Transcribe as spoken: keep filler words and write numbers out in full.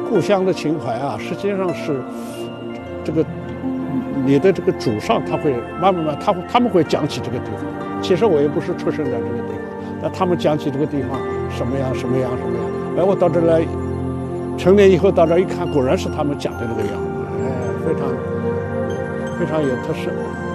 故乡的情怀啊，实际上是这个你的这个祖上他会慢慢慢他他们会讲起这个地方。其实我也不是出生在这个地方，但他们讲起这个地方什么样什么样什么样。哎，我到这来，成年以后到这一看，果然是他们讲的那个样，哎，非常非常有特色。